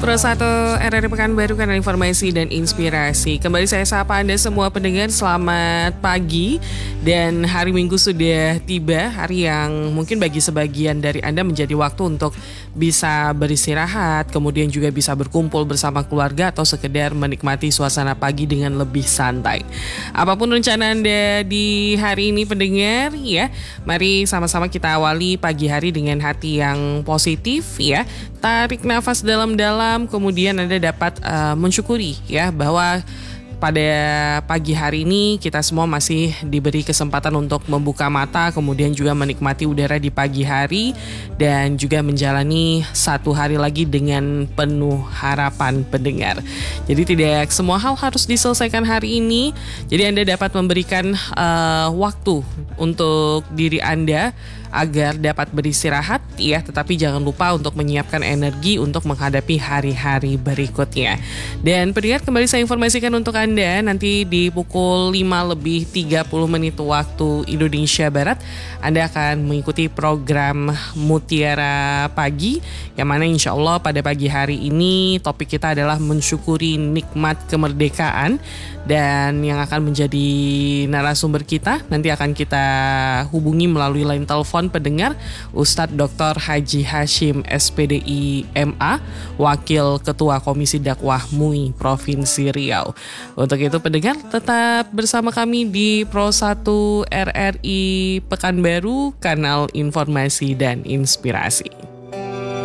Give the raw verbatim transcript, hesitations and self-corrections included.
Pro satu R R I Pekanbaru, kanal informasi dan inspirasi. Kembali saya sapa Anda semua pendengar, selamat pagi. Dan hari Minggu sudah tiba, hari yang mungkin bagi sebagian dari Anda menjadi waktu untuk bisa beristirahat, kemudian juga bisa berkumpul bersama keluarga atau sekedar menikmati suasana pagi dengan lebih santai. Apapun rencana Anda di hari ini pendengar, ya, mari sama-sama kita awali pagi hari dengan hati yang positif, ya. Tarik nafas dalam-dalam, kemudian Anda dapat uh, mensyukuri, ya, bahwa pada pagi hari ini kita semua masih diberi kesempatan untuk membuka mata, kemudian juga menikmati udara di pagi hari dan juga menjalani satu hari lagi dengan penuh harapan pendengar. Jadi tidak semua hal harus diselesaikan hari ini. Jadi Anda dapat memberikan uh, waktu untuk diri Anda agar dapat beristirahat, ya, tetapi jangan lupa untuk menyiapkan energi untuk menghadapi hari-hari berikutnya. Dan pendengar, kembali saya informasikan untuk Anda, nanti di pukul lima lebih tiga puluh menit waktu Indonesia Barat, Anda akan mengikuti program Mutiara Pagi, yang mana insya Allah pada pagi hari ini topik kita adalah mensyukuri nikmat kemerdekaan. Dan yang akan menjadi narasumber kita nanti akan kita hubungi melalui line telepon pendengar, Ustadz Doktor Haji Hashim S P D I M A, Wakil Ketua Komisi Dakwah M U I Provinsi Riau. Untuk itu pendengar, tetap bersama kami di Pro satu R R I Pekanbaru, kanal informasi dan inspirasi.